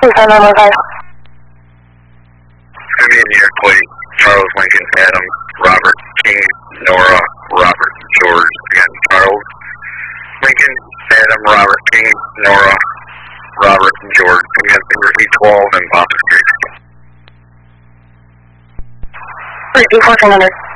915. New York plate, Charles, Lincoln, Adam, Robert, King, Nora, Robert, George. Again, Charles, Lincoln, Adam, Robert, King, Nora, Robert, George. Again, E12 and Boston Creek. 324 700.